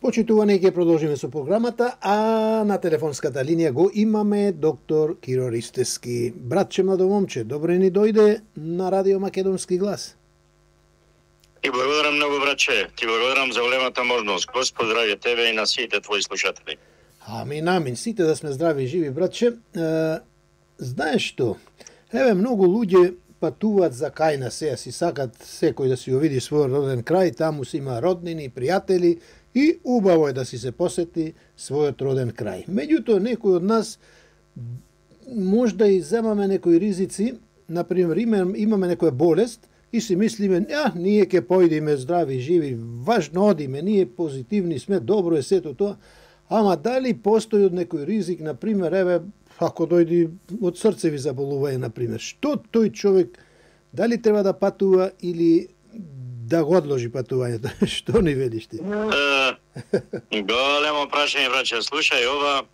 Почитувани, ќе продолжиме со програмата, а на телефонската линија го имаме доктор Киро Ристевски. Братче, младо момче, добре ни дојде на Радио Македонски глас. Ти благодарам многу, братче. Ти благодарам за големата можност. Господ здравје тебе и на сите твои слушатели. Амин, амин. Сите да сме здрави и живи, братче. Знаеш што? Еве, многу луѓе патуваат за кај на сеја, си сакат секој да си го види својот роден крај, таму си има роднини, пријатели, и убаво е да си се посети својот роден крај. Меѓутоа, некој од нас можда и земаме некои ризици, например, имаме некоја болест и си мислиме, ние ќе појдеме здрави, живи, важно одиме, ние позитивни сме, добро е сето тоа, ама дали постои од некој ризик, например, еве, ако дојди од срцеви заболување, например, што тој човек, дали треба да патува или да го одложи патувањето? Што ни велиш ти? Големо прашање, браќа. Слушај,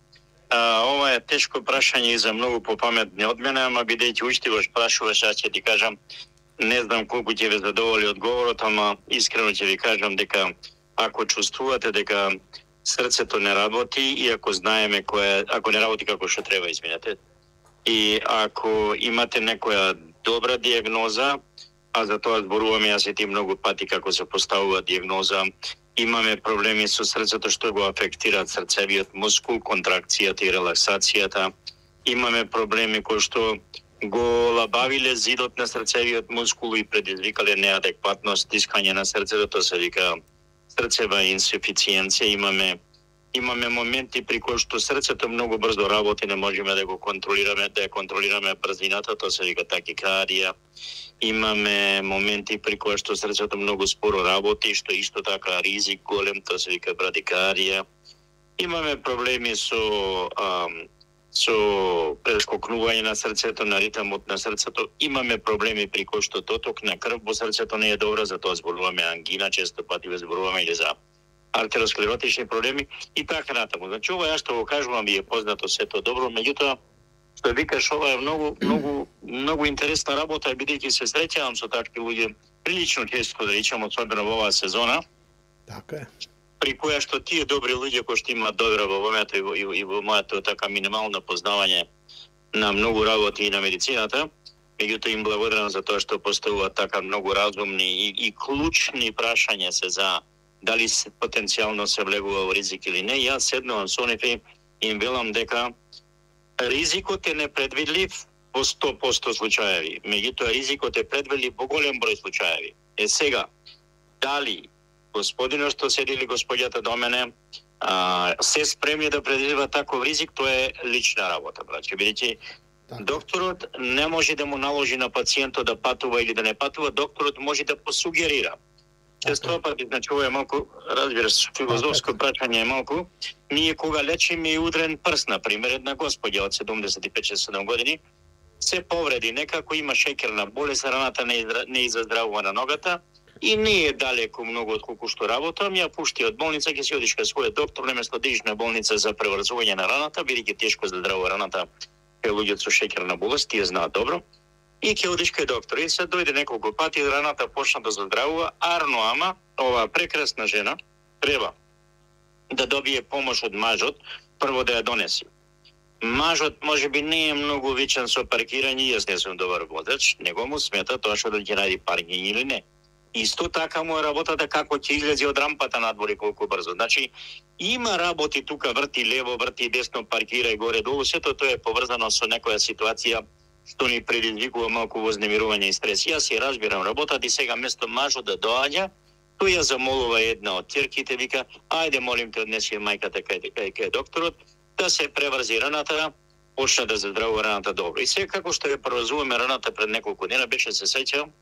ова е тешко прашање и за многу попаметни од мене, ама бидејќи учтиво прашуваш, аз ќе ти кажам, не знам колку ќе ве задоволи одговорот, ама искрено ќе ви кажам дека ако чувствувате дека срцето не работи и ако знаеме ако не работи како што треба, извинете, и ако имате некоја добра диагноза, а за тоа зборуваме јас и ти многу пати како се поставува диагноза, имаме проблеми со срцето што го афектираат срцевиот мускул, контракцијата и релаксацијата, имаме проблеми кои што го лабавиле зидот на срцевиот мускул и предизвикале неадекватност, стискање на срцето, тоа се вика срцева инсуфициенција, имаме моменти при кои што срцето многу брзо работи, не можеме да го контролираме, да ја контролираме брзината, тоа се вика такикардија. Имаме моменти при кои што срцето многу споро работи, што исто така ризик голем, тоа се вика брадикардија. Имаме проблеми со прескокнување на срцето, на ритмот на срцето. Имаме проблеми при кои што доток на крв во срцето не е добра, затоа зборуваме ангина, често пати зборуваме или за артеросклеротични проблеми и така натаму. Значи, ова јас што го кажувам ви е познато сето добро, меѓутоа, што викаш, ова е многу интересна работа, бидејќи се среќавам со такви луѓе прилично често, да речам, особено во оваа сезона. Така е. При која што тие добри луѓе кои што имаат добра во моето и во моето така минимално познавање на многу работи и на медицината, меѓутоа им благодарам за тоа што поставуваат така многу разумни и клучни прашања се за дали потенцијално се влегува во ризик или не. Јас седнувам со нив и им велам дека ризикот е непредвидлив во 100% случаеви, меѓутоа ризикот е предвидлив во голем број случаеви. Сега, дали господинот што седи или господјата до мене се спремни да предвидува таков ризик, тоа е лична работа, браќе, бидејќи докторот не може да му наложи на пациентот да патува или да не патува, докторот може да посугерира. Често пати, значи, ова е малку, разбираш, филозофско прашање е малку. Ние кога лечиме и удрен прст, например, една господја од 75-7 години, се повреди некако, има шеќерна болест, раната не изоздравува на ногата и не е далеко многу од колку што работам, ја пушти од болница, ќе си одиш кај својот доктор, наместо да идиш на болница за преврзување на раната, бидејќи тешко заздравува раната кај луѓето со шеќерна болест, тие знаат добро. И ќе одиш кај доктор. И се дојде неколку пати, раната почна да заздравува, ама оваа прекрасна жена треба да добие помош од мажот, прво да ја донеси. Мажот можеби не е многу вичен со паркирање, јас не сум добар водач, него му смета тоа што да ќе најди паркирање или не. Исто така му е работата како ќе излезе од рампата надвор и колку брзо. Значи, има работи тука, врти лево, врти десно, паркирај горе-долу, сето тоа е поврзано со некоја ситуација што ни предизвикува малку вознемирување и стрес. Јас си разбирам работата и сега место мажот да доаѓа, тој ја замолува една од ќерките, вика, ајде молим те однеси мајката кај докторот, да се преврзи раната, почна да заздравува раната добро. И сега како што ја преврзуваме раната пред неколку дена, беше се сеќавам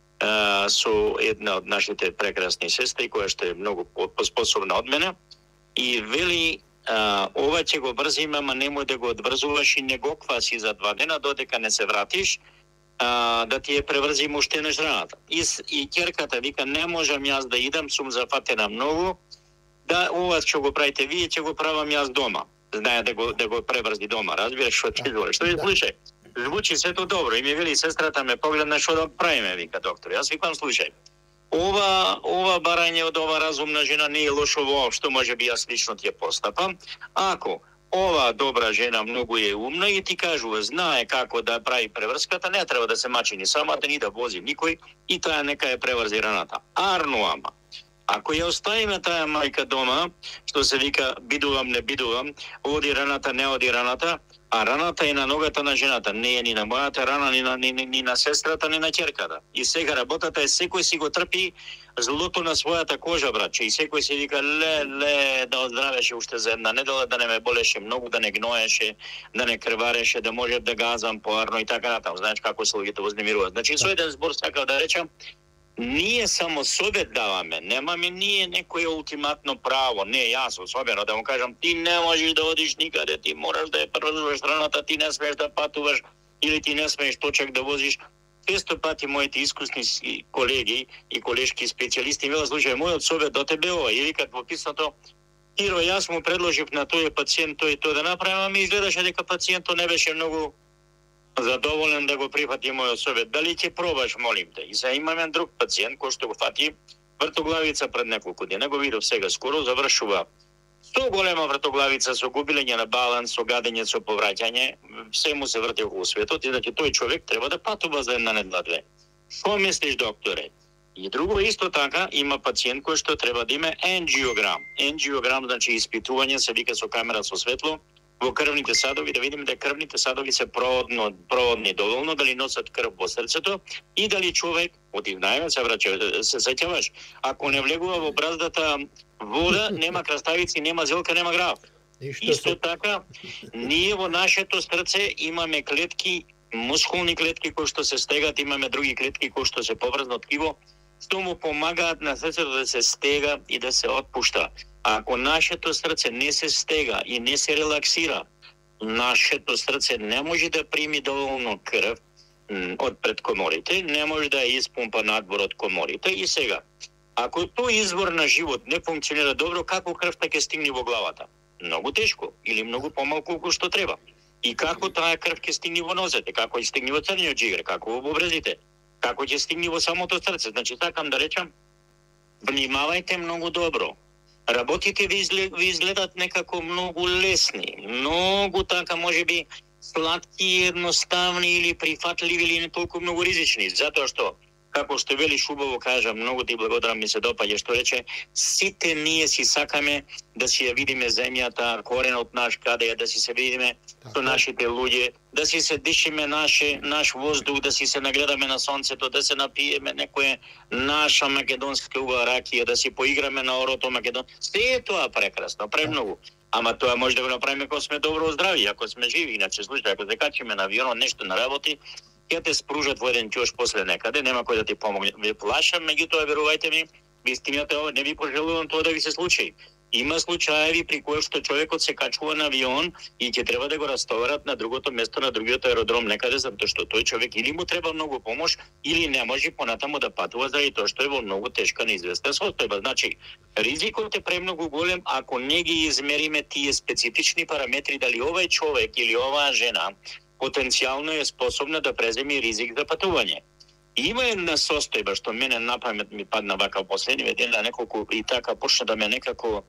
со една од нашите прекрасни сестри, која што е многу поспособна од мене, и вели, ова ќе го брзиме, ама немој да го одврзуваш и не го кваси за 2 дена, додека не се вратиш, да ти ја преврзим уште на раната. И ќерката вика, не можам јас да идам, сум зафатена многу, да ова што го правите вие, ќе го правам јас дома. Знае да го преврзи дома, разбираш што ти збориш. Што ја слушај, звучи сето добро, и ми вели сестрата ме погледна што да правиме, вика доктор. Јас викам, слушај, ова барање од ова разумна жена не е лошо воопшто, може би јас лично ти ја постапам. Ако ова добра жена многу е умна и ти кажува, знае како да прави преврската, не треба да се мачи ни самата, ни да вози никој и таа нека е преврзи раната. Арно ама. Ако ја оставиме таа мајка дома, што се вика бидувам, не бидувам, оди раната, не оди раната, а раната е на ногата на жената, не е ни на мојата рана, ни на сестрата, ни на ќерката. И сега работата е секој си го трпи злото на својата кожа, братче, и секој си вика, да оздравеше уште за една недела, да не ме болеше многу, да не гноеше, да не крвареше, да може да газам поарно и така натаму. Знаеш како се луѓето вознемируваат. Значи, со еден збор сакав да речам, ние само совет даваме, немаме ние некое ултиматно право, не јас особено да му кажам ти не можеш да одиш никаде, ти мораш да ја преврзуваш раната, ти не смееш да патуваш или ти не смееш точак да возиш. Често пати моите искусни колеги и колешки специјалисти велат, слушај, мојот совет до тебе ова, или какво писато, Иро, јас му предложив на тој пациент тој и тоа да направи, ами изгледаше дека пациентот не беше многу задоволен да го прифати мојот совет. Дали ќе пробаш, молим те? И сега имаме друг пациент кој што го фати вртоглавица пред неколку дена, го видов сега скоро, завршува со голема вртоглавица, со губилење на баланс, со гадење, со повраќање, се му се врти околу светот и значи тој човек треба да патува за една недла-две. Што мислиш, докторе? И друго исто така има пациент кој што треба да има енџиограм. Енџиограм значи испитување, се вика со камера со светло, во крвните садови, да видиме дека крвните садови се проводни доволно, дали носат крв во срцето и дали човек, знаеме се враќа, се сеќаваш, ако не влегува во браздата вода, нема краставици, нема зелка, нема грав. Исто така, ние во нашето срце имаме клетки, мускулни клетки кои што се стегат, имаме други клетки кои што се поврзно ткиво, што му помагаат на срцето да се стега и да се отпушта. Ако нашето срце не се стега и не се релаксира, нашето срце не може да прими доволно крв од пред коморите, не може да ја испумпа надвор од коморите. И сега, ако тој извор на живот не функционира добро, како крвта ќе стигне во главата? Многу тешко или многу помалку колку што треба. И како таа крв ќе стигне во нозете, како ќе стигне во црниот џигер, како во обрезите, како ќе стигне во самото срце. Значи, сакам да речам, внимавајте многу добро. Работите ви изгледат некако многу лесни, многу така можеби сладки, едноставни или прифатливи или не толку многу ризични, затоа што како што велиш убаво кажа, многу ти благодарам, ми се допаѓа што рече, сите ние си сакаме да си ја видиме земјата, коренот наш каде е, да си се видиме со нашите луѓе, да си се дишиме наш воздух, да си се нагледаме на сонцето, да се напиеме некоја наша македонска убава ракија, да си поиграме на орото Македон. Се е тоа прекрасно, премногу. Ама тоа може да го направиме кога сме добро здрави, ако сме живи, иначе слушај, ако се качиме на авионот нешто на работи, ќе те спружат во еден ќош после некаде, нема кој да ти помогне. Ве плашам, меѓутоа верувајте ми, вистината не ви пожелувам тоа да ви се случи. Има случаеви при кои што човекот се качува на авион и ќе треба да го растоварат на другото место, на другиот аеродром некаде, затоа што тој човек или му треба многу помош, или не може понатаму да патува заради тоа што е во многу тешка неизвестна состојба. Значи, ризикот е премногу голем ако не ги измериме тие специфични параметри, дали овој човек или оваа жена потенцијално е способна да преземи ризик за патување. Има една состојба што мене на памет ми падна вака последниве дена неколку и така почна да ме некако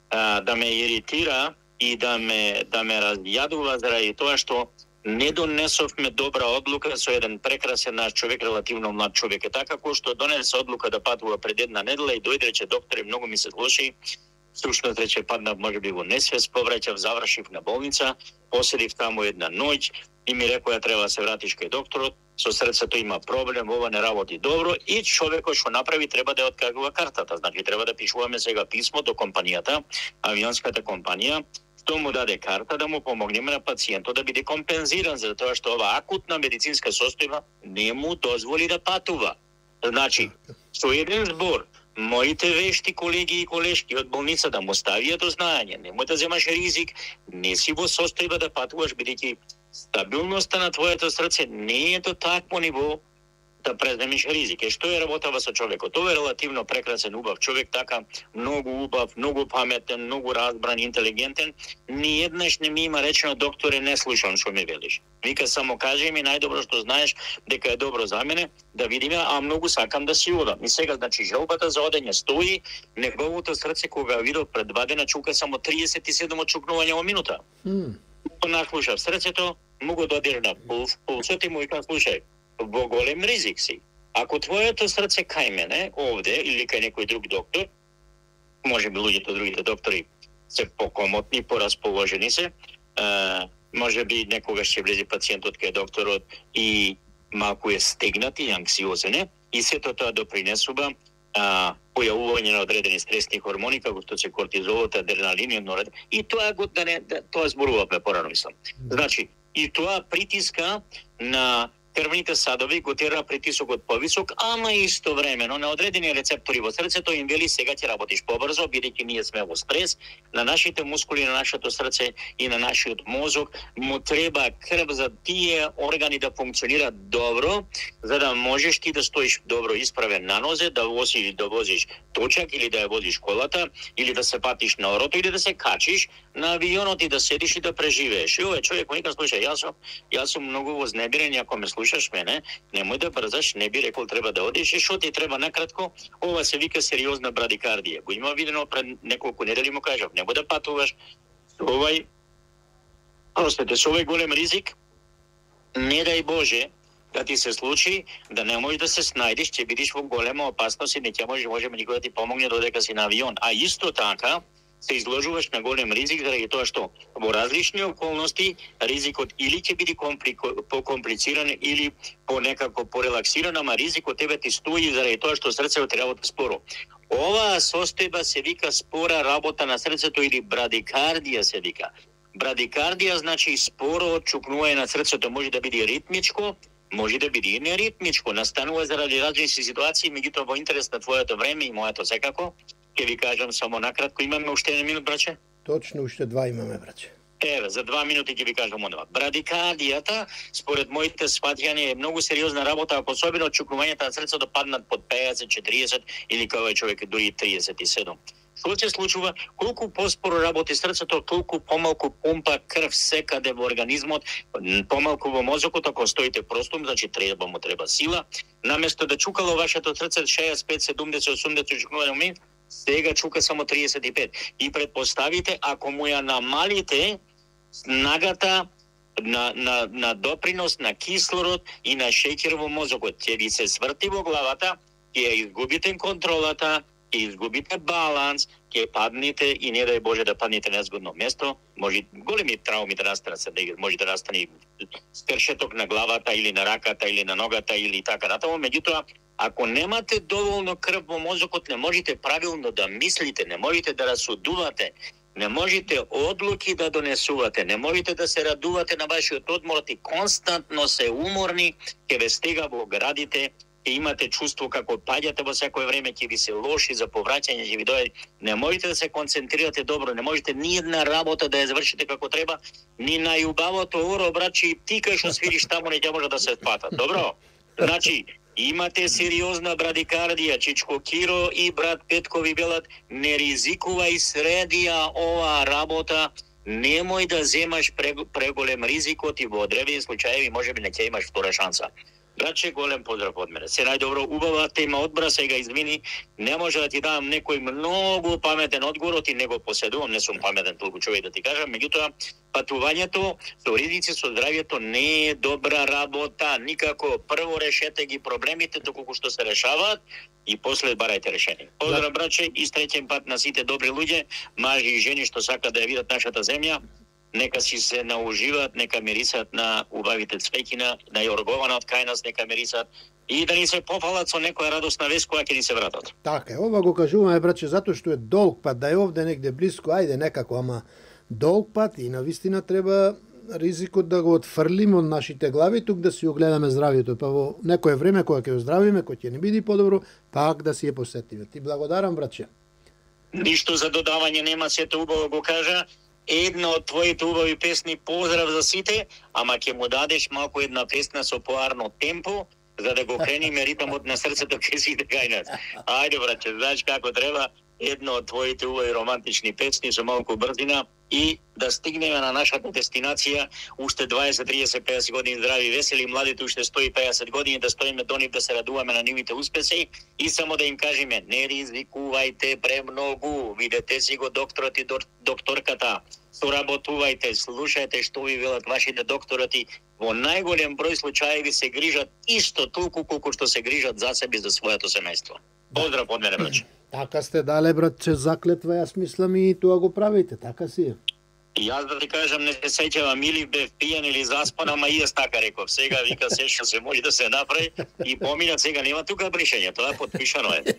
да ме иритира и да ме разјадува заради тоа што не донесовме добра одлука со еден прекрасен наш човек, релативно млад човек. Е така кој што донесе одлука да патува пред една недела и дојде рече доктор, многу ми се злоши. Сушно рече паднав можеби во несвест, повраќав, завршив на болница, поседив таму една ноќ и ми рекоа треба да се вратиш кај докторот, со срцето има проблем, ова не работи добро и човекот што направи треба да откажува картата. Значи треба да пишуваме сега писмо до компанијата, авионската компанија, што му даде карта да му помогнеме на пациентот да биде компензиран за тоа што ова акутна медицинска состојба не му дозволи да патува. Значи, со еден збор, моите вешти колеги и колешки од болницата му ставиат до знаење, немој да земаш ризик, не си во состојба да патуваш, бидејќи стабилноста на твоето срце не е до такво ниво да преземеш ризик. Што е работава со човекот? Тоа е релативно прекрасен, убав човек, така многу убав, многу паметен, многу разбран, интелигентен. Ниеднаш не ми има речено: докторе, не слушам што ми велиш. Вика, само кажи ми најдобро што знаеш дека е добро за мене, да видиме, а многу сакам да си одам. И сега, значи, желбата за одење стои, неговото срце кога видов пред 2 дена чука само 37 отчукнувања во минута. Наслушав срцето, му го додир на пулсот и му вика: слушај, во голем ризик си. Ако твоето срце кај мене овде или кај некој друг доктор, може би луѓето, другите доктори се покомотни, порасположени се, може би некогаш ќе влезе пациентот кај докторот и малку е стегнат и анксиозен, и сето тоа допринесува појавување на одредени стресни хормони, како што се кортизолот, адреналин, и тоа тоа зборувавме порано, мислам. Значи, и тоа притиска на крвните садови, го тера притисокот повисок, ама истовремено на одредени рецептори во срцето им вели: сега ќе работиш побрзо, бидејќи ние сме во стрес. На нашите мускули, на нашето срце и на нашиот мозок му треба крв за тие органи да функционираат добро, за да можеш ти да стоиш добро исправен на нозе, да возиш точак, или да ја возиш колата, или да се патиш на орото, или да се качиш на авионот и да седиш и да преживееш. И овој човек му вика: слушај, јас сум многу вознебирен, ако ме слушаш мене, немој да брзаш, не би рекол треба да одиш, и што ти треба накратко, ова се вика сериозна брадикардија. Го има видено пред неколку недели, му кажав: немој да патуваш со овој голем ризик, не дај Боже да ти се случи да не можеш да се снајдеш, ќе бидеш во голема опасност и не ќе може никој да ти помогне додека си на авион. А исто така се изложуваш на голем ризик заради тоа што во различни околности ризикот или ќе биде покомплициран или понекако порелаксиран, ама ризикот тебе ти стои заради тоа што срцето ти работи споро. Оваа состојба се вика спора работа на срцето или брадикардија се вика. Брадикардија значи споро отчукнување на срцето, може да биде ритмичко, може да биде и неритмичко, настанува заради различни ситуации, меѓутоа во интерес на твоето време и моето секако, ќе ви кажам само накратко. Имаме уште 1 минут, браче? Точно, уште 2 имаме, браче. Еве, за 2 минути ќе ви кажам онова. Брадикардијата, според моите сваќања, е многу сериозна работа, ако особено отчукнувањата на срцето паднат под 50, 40 или кај овој човек дури 37. Што се случува? Колку поспоро работи срцето, толку помалку помпа крв секаде во организмот, помалку во мозокот. Ако стоите простум, значи му треба сила. Наместо да чукало вашето срце 65, 70, 80 чукнувања минут, сега чука само 35. И предпоставите, ако му ја намалите снагата на допринос на кислород и на шеќер во мозокот, ќе ви се сврти во главата, ќе изгубите контролата, ќе изгубите баланс, ќе паднете и не дај Боже да паднете на згодно место. Може големи трауми да настанат, може да настане скршеток на главата или на раката или на ногата или така натаму. Меѓутоа, ако немате доволно крв во мозокот, не можете правилно да мислите, не можете да расудувате, не можете одлуки да донесувате, не можете да се радувате на вашиот одмор и константно се уморни, ќе ве стега во градите, ќе имате чувство како паѓате во секое време, ќе ви се лоши за повраќање, ќе ви дојде, не можете да се концентрирате добро, не можете ни една работа да ја завршите како треба, ни најубавото оро, брачи, и ти кај што свириш таму не ќе може да се спата. Добро? Значи, имате сериозна брадикардија, Чичко Киро и брат Петко ви велат: не ризикувај, средија оваа работа, немој да земаш преголем ризикот и во одредени случаи можеби не ќе имаш втора шанса. Братче, голем поздрав од мене. Се најдобро, убава тема одбра, сега извини, не може да ти дам некој многу паметен одговор, ти не го поседувам, не сум паметен толку човек да ти кажам, меѓутоа патувањето со ризици со здравјето не е добра работа, никако. Прво решете ги проблемите доколку што се решаваат и после барајте решение. Поздрав, братче, и среќен пат на сите добри луѓе, мажи и жени што сакаат да ја видат нашата земја. Нека си се науживаат, нека мирисат на убавите цвеќина, на јоргованот кај нас, нека мирисат и да ни се пофалат со некоја радосна вест која ќе ни се вратат. Така е, ова го кажуваме, браќе, затоа што е долг пат, да е овде негде блиско, ајде некако, ама долг пат и навистина треба ризикот да го отфрлиме од нашите глави, тук да си огледаме здравјето, па во некое време кога ќе оздравиме, кога ќе не биде подобро, пак да си ја посетиме. Ти благодарам, браќе. Ништо за додавање нема, сето убаво го кажа. Една од твоите убави песни, поздрав за сите, ама ќе му дадеш малку една песна со поарно темпо за да го крениме ритмот на срцето кај сите кај нас. Ајде браќе, знаеш како треба едно од твоите убави романтични песни со малку брзина и да стигнеме на нашата дестинација уште 20, 30, 50 години здрави, весели, младите уште 150 години да стоиме до нив да се радуваме на нивите успеси и само да им кажеме не ризикувајте премногу, видете си го докторот и докторката, соработувајте, слушајте што ви велат вашите докторати, во најголем број случаи се грижат исто толку колку што се грижат за себе и за своето семејство. Поздрав од мене, браќе. Така сте дале, братче, заклетва, јас мислам и тоа го правите, така си. И јас да ти кажам, не се сеќавам или бев пијан или заспан, ама и јас така реков. Сега вика се што се може да се направи и поминат, сега нема тука брешење, тоа подпишано е.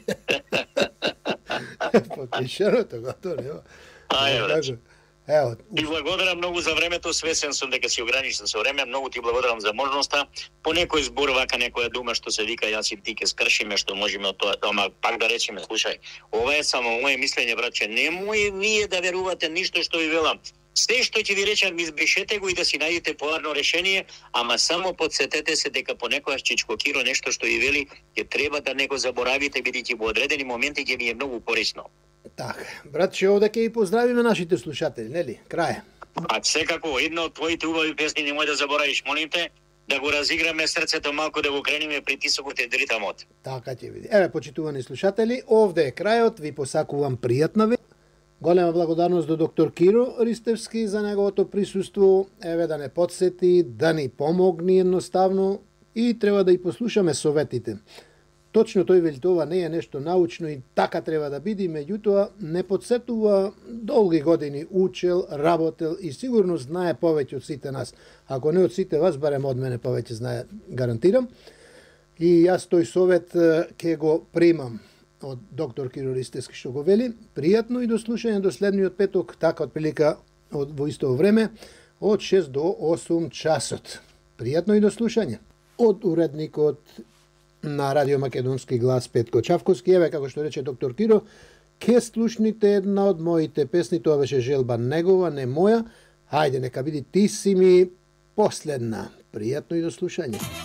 Подпишано, тоа нема. Ајде, браќе. Ево. Ти благодарам многу за времето, свесен сум дека си ограничен со време, многу ти благодарам за можноста. По некој збор вака некоја дума што се вика јас и ти ке скршиме што можеме од тоа, ама пак да речеме, слушај, ова е само моje мислење, браќе, немој вие да верувате ништо што ви велам. Се што ќе ви речам, избришете го и да си најдете поарно решение, ама само подсетете се дека понекогаш Чичко Киро нешто што ви вели, ќе треба да не го заборавите, бидејќи во одредени моменти ќе ви е многу корисно. Така, братче, овде ќе и поздравиме нашите слушатели, нели? Крај. А секако, една од твоите убави песни немој да заборавиш, молим те, да го разиграме срцето малку, да го крениме притисокот и ритмот. Така ќе види. Еве, почитувани слушатели, овде е крајот, ви посакувам пријатна ви. Голема благодарност до доктор Киро Ристевски за неговото присуство, еве да не подсети, да ни помогни едноставно и треба да и послушаме советите. Точно тој вели тоа не е нешто научно и така треба да биде, меѓутоа не подсетува, долги години учел, работел и сигурно знае повеќе од сите нас. Ако не од сите вас, барем од мене повеќе знае, гарантирам. И јас тој совет ќе го примам од доктор Киро Ристевски што го вели. Пријатно и до слушање до следниот петок, така од прилика во исто време, од 6 до 8 часот. Пријатно и до слушање. Од уредникот на Радио Македонски глас Петко Чавковски, еве како што рече доктор Киро, ке слушните една од моите песни, тоа беше желба негова, не моја. Хајде, нека биде ти си ми последна. Пријатно и до слушање.